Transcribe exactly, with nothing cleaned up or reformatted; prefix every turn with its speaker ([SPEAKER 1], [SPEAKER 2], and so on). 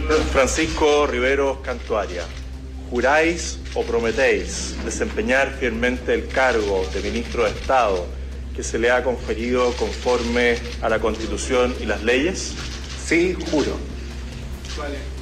[SPEAKER 1] Francisco Riveros Cantuaria, ¿juráis o prometéis desempeñar fielmente el cargo de ministro de Estado que se le ha conferido conforme a la Constitución y las leyes?
[SPEAKER 2] Sí, juro.
[SPEAKER 3] Vale.